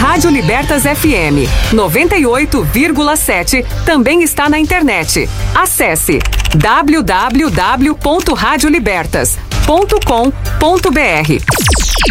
Rádio Libertas FM 98,7 também está na internet. Acesse www.radiolibertas.com.br.